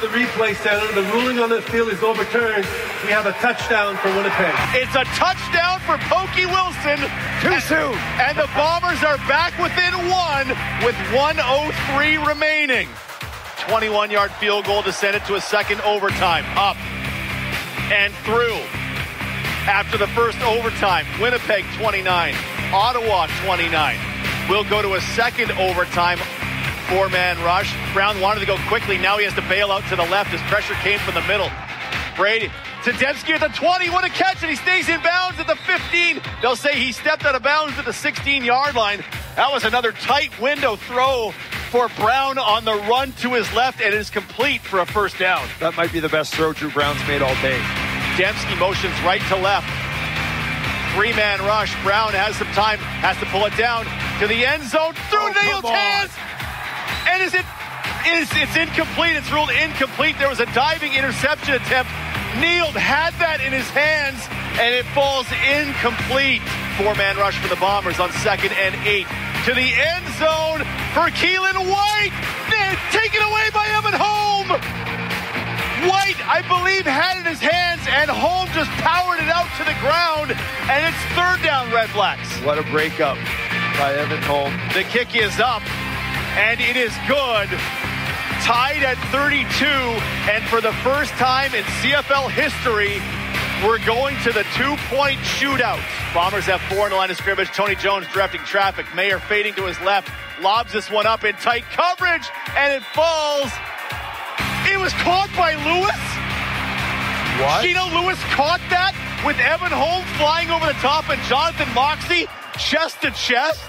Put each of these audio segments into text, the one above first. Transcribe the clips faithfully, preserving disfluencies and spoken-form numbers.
the replay center. The ruling on this field is overturned. We have a touchdown for Winnipeg. It's a touchdown for Pokey Wilson. Too and, soon. And the Bombers are back within one with one oh three remaining. twenty-one-yard field goal to send it to a second overtime. Up and through. After the first overtime, Winnipeg twenty-nine, Ottawa twenty-nine. We'll go to a second overtime. Four-man rush. Brown wanted to go quickly. Now he has to bail out to the left as pressure came from the middle. Brady. Tedeschi at the twenty. What a catch. And he stays in bounds at the fifteen. They'll say he stepped out of bounds at the sixteen-yard line. That was another tight window throw for Brown on the run to his left, and it is complete for a first down. That might be the best throw Drew Brown's made all day. Dembski motions right to left. Three-man rush. Brown has some time. Has to pull it down to the end zone. Through oh, Neil's hands. And is it is it's incomplete. It's ruled incomplete. There was a diving interception attempt. Neil had that in his hands, and it falls incomplete. Four-man rush for the Bombers on second and eight. To the end zone for Keelan White. Taken away by Evan Holm. White, I believe, had it in his hands, and Holm just powered it out to the ground, and it's third down, Red Blacks. What a breakup by Evan Holm. The kick is up, and it is good. Tied at thirty-two, and for the first time in C F L history, we're going to the two-point shootout. Bombers have four in the line of scrimmage. Tony Jones directing traffic. Mayer fading to his left. Lobs this one up in tight coverage, and it falls. It was caught by Lewis. What? Gino Lewis caught that with Evan Holm flying over the top and Jonathan Moxey chest to chest.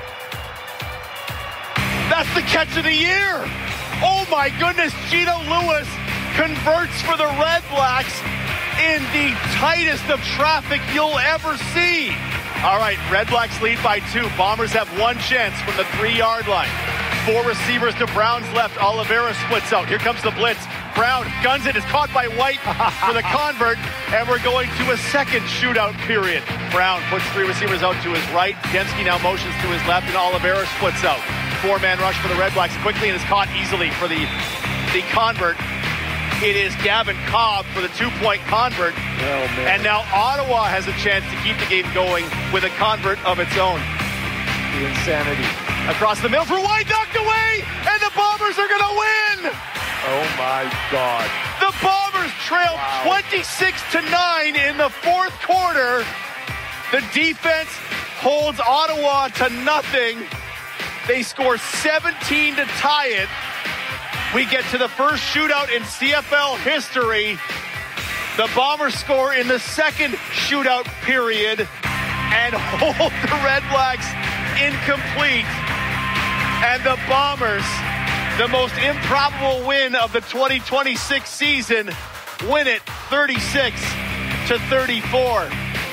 That's the catch of the year. Oh my goodness, Gino Lewis converts for the Red Blacks in the tightest of traffic you'll ever see. All right, Red Blacks lead by two. Bombers have one chance from the three-yard line. Four receivers to Brown's left. Oliveira splits out. Here comes the blitz. Brown guns it. Is caught by White for the convert. And we're going to a second shootout period. Brown puts three receivers out to his right. Dembski now motions to his left, and Oliveira splits out. Four-man rush for the Red Blacks quickly, and is caught easily for the, the convert. It is Gavin Cobb for the two-point convert. Oh, man. And now Ottawa has a chance to keep the game going with a convert of its own. The insanity. Across the middle for White, knocked away, and the Bombers are going to win. Oh, my God. The Bombers trail wow. twenty-six to nine in the fourth quarter. The defense holds Ottawa to nothing. They score seventeen to tie it. We get to the first shootout in C F L history. The Bombers score in the second shootout period and hold the Red Blacks incomplete. And the Bombers, the most improbable win of the twenty twenty-six season, win it thirty-six to thirty-four.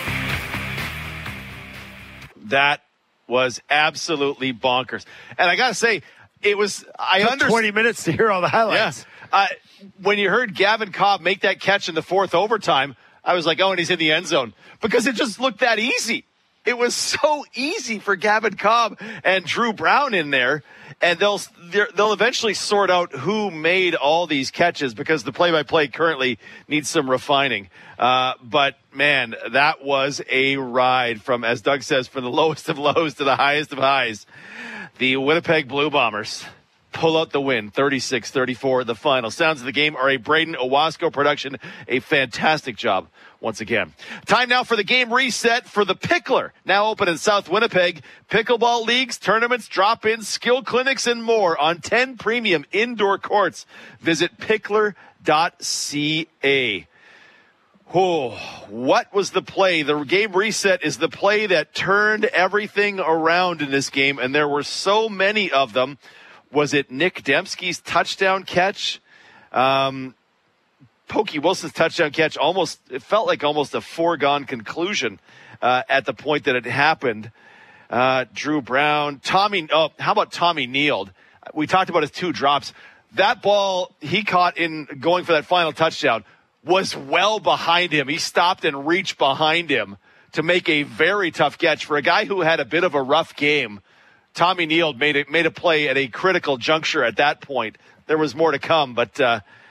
That was absolutely bonkers. And I got to say, it was, I understand. twenty minutes to hear all the highlights. Yeah. Uh, when you heard Gavin Cobb make that catch in the fourth overtime, I was like, oh, and he's in the end zone. Because it just looked that easy. It was so easy for Gavin Cobb and Drew Brown in there. And they'll they'll eventually sort out who made all these catches because the play-by-play currently needs some refining. Uh, but, man, that was a ride from, as Doug says, from the lowest of lows to the highest of highs. The Winnipeg Blue Bombers pull out the win, thirty-six thirty-four. The final sounds of the game are a Braden Owasco production. A fantastic job once again. Time now for the game reset for the Pickler. Now open in South Winnipeg. Pickleball leagues, tournaments, drop-ins, skill clinics, and more on ten premium indoor courts. Visit pickler dot c a. Oh, what was the play? The game reset is the play that turned everything around in this game, and there were so many of them. Was it Nick Dembski's touchdown catch? Um, Pokey Wilson's touchdown catch almost, it felt like almost a foregone conclusion uh, at the point that it happened. Uh, Drew Brown, Tommy, oh, how about Tommy Neild? We talked about his two drops. That ball he caught in going for that final touchdown was well behind him. He stopped and reached behind him to make a very tough catch for a guy who had a bit of a rough game. Tommy Neild made a, made a play at a critical juncture at that point. There was more to come, but uh,